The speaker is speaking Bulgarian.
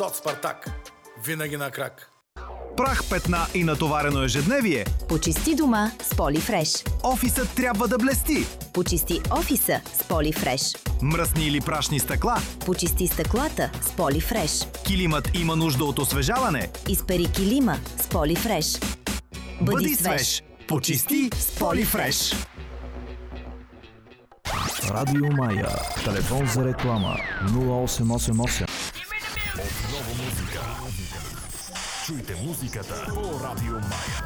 Соц Спартак. Винаги на крак. Прах, петна и натоварено ежедневие. Почисти дома с Полифреш. Офисът трябва да блести. Почисти офиса с Полифреш. Мръсни или прашни стъкла. Почисти стъклата с Полифреш. Килимът има нужда от освежаване. Изпери килима с Полифреш. Бъди свеж. Почисти с Полифреш. Радио Мая. Телефон за реклама 0888. Отново музика. Чуйте музиката по Радио Мая.